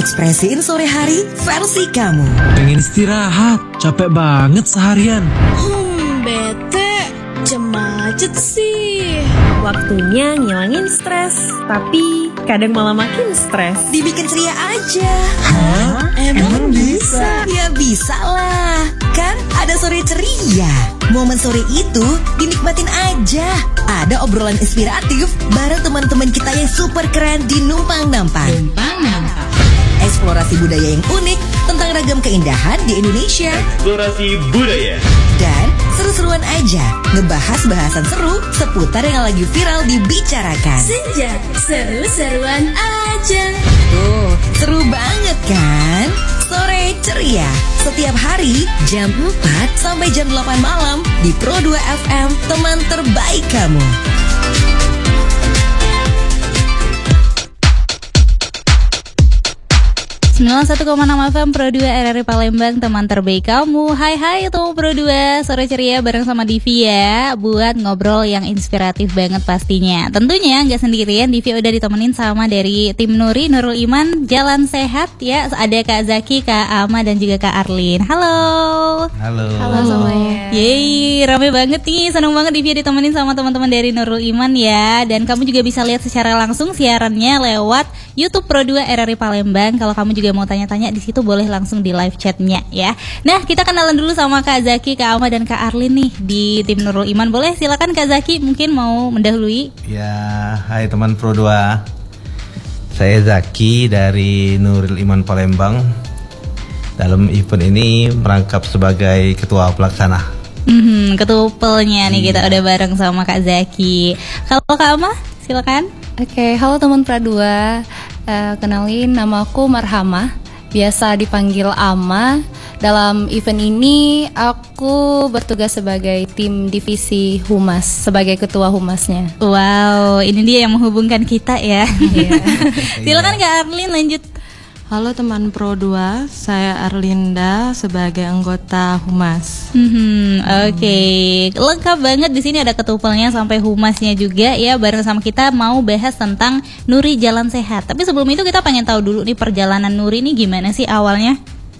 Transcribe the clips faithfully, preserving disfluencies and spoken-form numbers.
Ekspresiin sore hari versi kamu. Pengen istirahat, capek banget seharian. Hmm, bete, jam macet sih. Waktunya ngilangin stres, tapi kadang malah makin stres. Dibikin ceria aja. Hah? Emang bisa? Ya bisa lah. Kan ada sore ceria. Momen sore itu dinikmatin aja. Ada obrolan inspiratif bareng teman-teman kita yang super keren di Numpang Nampang. Numpang Nampang. Eksplorasi budaya yang unik tentang ragam keindahan di Indonesia. Eksplorasi budaya. Dan seru-seruan aja ngebahas bahasan seru seputar yang lagi viral dibicarakan. Senja, seru-seruan aja. Tuh, seru banget kan? Sore ceria setiap hari jam empat sampai jam delapan malam di Pro dua F M, teman terbaik kamu. sembilan puluh satu koma enam F M Pro dua R R I Palembang, teman terbaik kamu. Hai hai teman Pro dua, sore ceria bareng sama Divi ya, buat ngobrol yang inspiratif banget pastinya. Tentunya gak sendirian, Divi udah ditemenin sama dari tim Nuri, Nurul Iman, Jalan Sehat ya. Ada Kak Zaki, Kak Ama, dan juga Kak Arlin. Halo. Halo. Halo semuanya. Yeay, rame banget nih, seneng banget Divi ditemenin sama teman-teman dari Nurul Iman ya. Dan kamu juga bisa lihat secara langsung siarannya lewat YouTube Pro dua R R I Palembang. Kalau kamu juga mau tanya-tanya di situ boleh langsung di live chatnya ya. Nah, kita kenalan dulu sama Kak Zaki, Kak Ama, dan Kak Arlin nih di tim Nurul Iman. Boleh silakan Kak Zaki mungkin mau mendahului. Ya, hai teman Pro dua. Saya Zaki dari Nurul Iman Palembang. Dalam event ini merangkap sebagai ketua pelaksana. Hmm, ketupelnya nih, kita udah bareng sama Kak Zaki. Kalau Kak Ama, silakan. Oke, halo teman Pro dua. Uh, kenalin, nama aku Marhamah, biasa dipanggil Ama. Dalam event ini aku bertugas sebagai tim divisi humas, sebagai ketua humasnya. Wow, ini dia yang menghubungkan kita ya. Silakan Kak Arlin lanjut. Halo teman Pro dua, saya Arlinda sebagai anggota humas. Hmm, Oke, okay. Lengkap banget di sini, ada ketupelnya sampai humasnya juga ya. Bareng sama kita mau bahas tentang Nuri Jalan Sehat. Tapi sebelum itu kita pengen tahu dulu nih perjalanan Nuri ini gimana sih awalnya?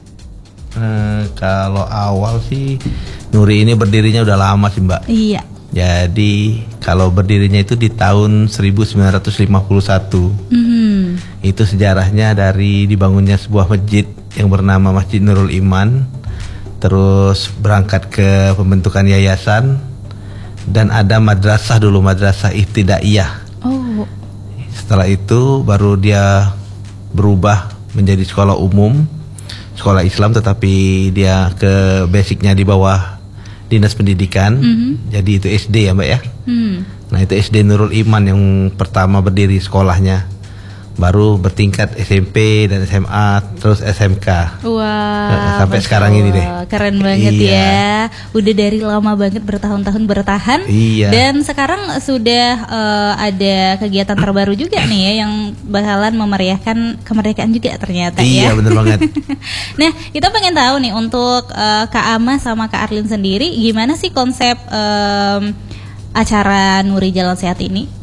Eh, kalau awal sih Nuri ini berdirinya udah lama sih Mbak. Iya. Jadi kalau berdirinya itu di tahun seribu sembilan ratus lima puluh satu. Mm-hmm. Itu sejarahnya dari dibangunnya sebuah masjid yang bernama Masjid Nurul Iman. Terus berangkat ke pembentukan yayasan. Dan ada madrasah dulu, madrasah Ibtidaiyah. Oh. Setelah itu baru dia berubah menjadi sekolah umum, sekolah Islam, tetapi dia ke basicnya di bawah Dinas Pendidikan. Mm-hmm. Jadi itu S D ya Mbak ya. Mm. Nah itu S D Nurul Iman yang pertama berdiri sekolahnya. Baru bertingkat S M P dan S M A, terus S M K. Wah, nah, sampai sekarang ini deh. Keren banget iya. ya. Udah dari lama banget, bertahun-tahun bertahan. Iya. Dan sekarang sudah uh, ada kegiatan terbaru juga nih ya, yang bakalan memeriahkan kemerdekaan juga ternyata iya, ya. Iya, bener banget. Nah, kita pengen tahu nih untuk uh, Kak Ama sama Kak Arlin sendiri, gimana sih konsep um, acara Nuri Jalan Sehat ini?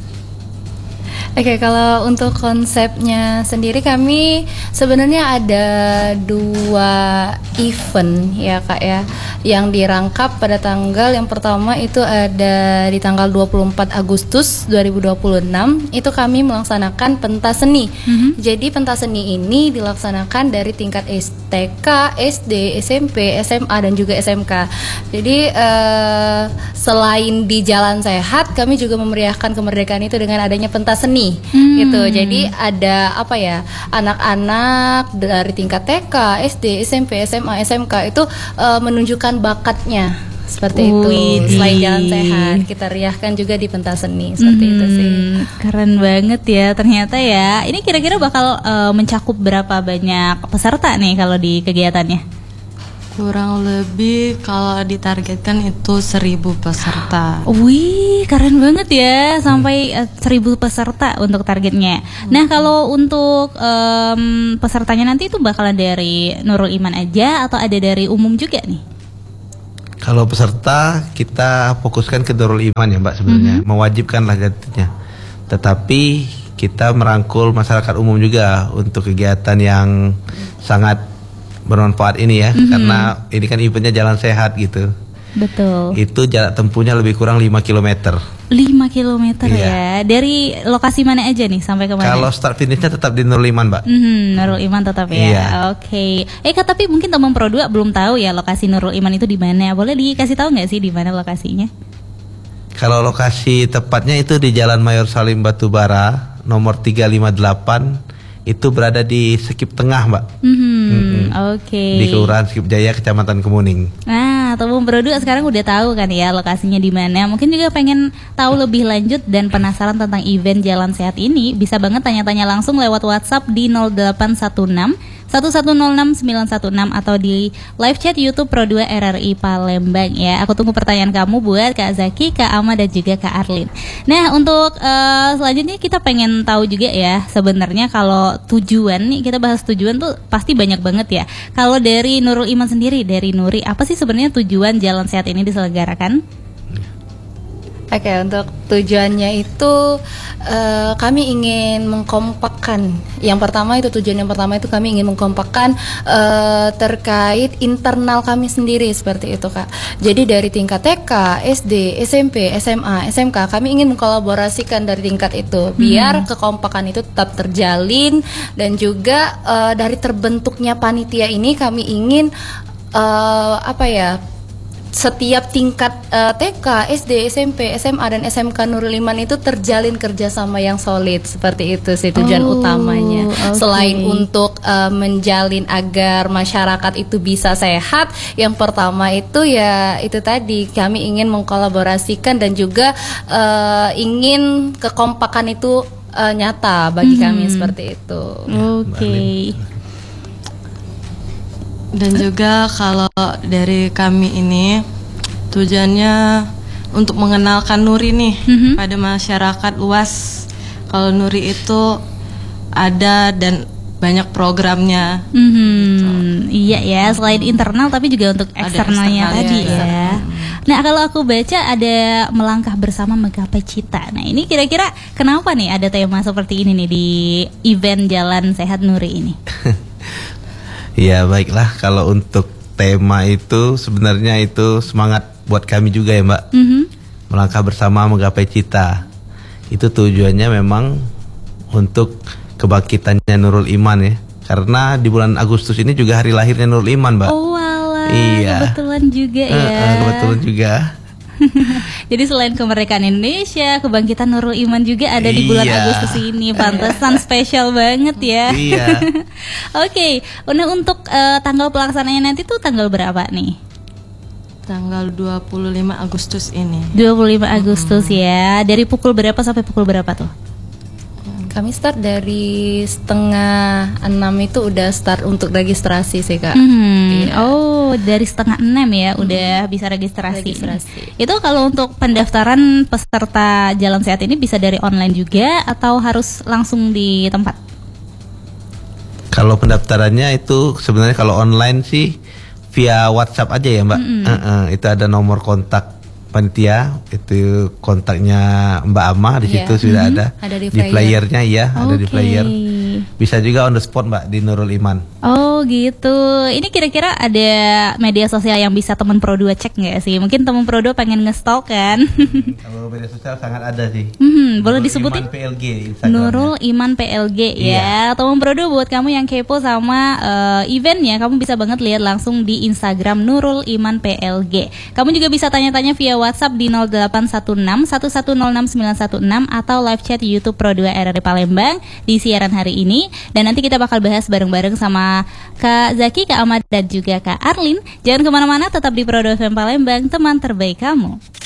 Oke, kalau untuk konsepnya sendiri kami sebenarnya ada dua event ya Kak ya, yang dirangkap pada tanggal yang pertama itu ada di tanggal dua puluh empat Agustus dua ribu dua puluh enam, itu kami melaksanakan pentas seni. Mm-hmm. Jadi pentas seni ini dilaksanakan dari tingkat S T K, S D, S M P, S M A, dan juga S M K. Jadi eh, selain di Jalan Sehat, kami juga memeriahkan kemerdekaan itu dengan adanya pentas seni. Hmm. Gitu. Jadi ada apa ya, anak-anak dari tingkat T K, S D, S M P, S M A, S M K itu uh, menunjukkan bakatnya seperti itu. Selain Jalan Sehat, kita riahkan juga di pentas seni seperti hmm, itu sih. Keren banget ya ternyata ya. Ini kira-kira bakal uh, mencakup berapa banyak peserta nih kalau di kegiatannya? Kurang lebih kalau ditargetkan itu seribu peserta. Wih, keren banget ya, sampai uh, seribu peserta untuk targetnya. Hmm. Nah, kalau untuk um, pesertanya nanti itu bakalan dari Nurul Iman aja atau ada dari umum juga nih? Kalau peserta kita fokuskan ke Nurul Iman ya Mbak sebenarnya, mm-hmm. mewajibkan lah gantinya. Tetapi kita merangkul masyarakat umum juga untuk kegiatan yang sangat bermanfaat ini ya, mm-hmm. karena ini kan eventnya jalan sehat gitu. Betul. Itu jarak tempuhnya lebih kurang lima kilometer. lima kilometer Iya. ya. Dari lokasi mana aja nih sampai ke mana? Kalau start finishnya tetap di Nurul Iman, Mbak. Mm-hmm, Nurul Iman tetap ya. Iya. Oke. Eh Kak, tapi mungkin teman Pro dua belum tahu ya lokasi Nurul Iman itu di mana. Boleh dikasih tahu nggak sih di mana lokasinya? Kalau lokasi tepatnya itu di Jalan Mayor Salim Batubara nomor tiga lima delapan, itu berada di Sekip Tengah, Mbak. Mm-hmm, mm-hmm. Oke. Okay. Di Kelurahan Sekip Jaya, Kecamatan Kemuning. Nah, teman Pro dua sekarang udah tahu kan ya lokasinya di mana. Mungkin juga pengen tahu lebih lanjut dan penasaran tentang event Jalan Sehat ini, bisa banget tanya-tanya langsung lewat WhatsApp di nol delapan satu enam satu satu nol enam sembilan satu enam atau di live chat YouTube Pro dua R R I Palembang ya. Aku tunggu pertanyaan kamu buat Kak Zaki, Kak Ama dan juga Kak Arlin. Nah, untuk uh, selanjutnya kita pengen tahu juga ya, sebenarnya kalau tujuan nih, kita bahas tujuan tuh pasti banyak banget ya. Kalau dari Nurul Iman sendiri, dari Nuri, apa sih sebenarnya tujuan Jalan Sehat ini diselenggarakan? Oke, untuk tujuannya itu uh, kami ingin mengkompakkan. Yang pertama itu tujuan yang pertama itu kami ingin mengkompakkan uh, terkait internal kami sendiri seperti itu, Kak. Jadi dari tingkat T K, S D, S M P, S M A, S M K, kami ingin mengkolaborasikan dari tingkat itu biar hmm. kekompakan itu tetap terjalin, dan juga uh, dari terbentuknya panitia ini kami ingin uh, apa ya? setiap tingkat uh, T K, S D, S M P, S M A dan S M K Nurul Iman itu terjalin kerjasama yang solid, seperti itu sih tujuan oh, utamanya. Okay. Selain untuk uh, menjalin agar masyarakat itu bisa sehat, yang pertama itu ya itu tadi kami ingin mengkolaborasikan dan juga uh, ingin kekompakan itu uh, nyata bagi hmm. kami seperti itu. Oke. Okay. Dan juga kalau dari kami ini tujuannya untuk mengenalkan Nuri nih mm-hmm. pada masyarakat luas. Kalau Nuri itu ada dan banyak programnya. Mm-hmm. Iya ya, selain internal tapi juga untuk eksternalnya eksternal, tadi ya. ya. Nah, kalau aku baca ada melangkah bersama menggapai cita. Nah, ini kira-kira kenapa nih ada tema seperti ini nih di event Jalan Sehat Nuri ini? Ya baiklah, kalau untuk tema itu sebenarnya itu semangat buat kami juga ya, Mbak. Mm-hmm. Melangkah bersama menggapai cita. Itu tujuannya memang untuk kebangkitannya Nurul Iman ya. Karena di bulan Agustus ini juga hari lahirnya Nurul Iman, Mbak. Oh alah, iya. Kebetulan juga ya. Uh, uh, kebetulan juga. Jadi selain kemerdekaan Indonesia, kebangkitan Nurul Iman juga ada di bulan iya. Agustus ini. Pantesan spesial banget ya. Iya. Oke, okay. Nah, untuk uh, tanggal pelaksanaannya nanti tuh tanggal berapa nih? Tanggal dua puluh lima Agustus ini. dua puluh lima Agustus hmm. ya. Dari pukul berapa sampai pukul berapa tuh? Kami start dari setengah enam itu udah start untuk registrasi sih, Kak. Hmm. Iya. Oh, dari setengah enam ya hmm. udah bisa registrasi. registrasi. Itu kalau untuk pendaftaran peserta Jalan Sehat ini bisa dari online juga atau harus langsung di tempat? Kalau pendaftarannya itu sebenarnya kalau online sih via WhatsApp aja ya, Mbak. Mm-hmm. Uh-uh, itu ada nomor kontak panitia, itu kontaknya Mbak Ama di situ yeah. sudah mm-hmm. ada. Ada di, di playernya ya, okay. ada di player. Bisa juga on the spot, Mbak, di Nurul Iman. Oh gitu. Ini kira-kira ada media sosial yang bisa teman Pro dua cek nggak sih? Mungkin teman Pro dua pengen nge-stalk kan? Kalau media sosial sangat ada sih. Hmm, boleh Nurul disebutin? Iman P L G Instagramnya. Nurul Iman P L G ya. Iya. Teman Pro dua buat kamu yang kepo sama uh, eventnya, kamu bisa banget lihat langsung di Instagram Nurul Iman P L G. Kamu juga bisa tanya-tanya via WhatsApp di nol delapan satu enam satu satu nol enam sembilan satu enam atau live chat YouTube Pro dua R R I Palembang di siaran hari ini. Dan nanti kita bakal bahas bareng-bareng sama Kak Zaki, Kak Ahmad dan juga Kak Arlin. Jangan kemana-mana, tetap di Pro dua F M Palembang, teman terbaik kamu.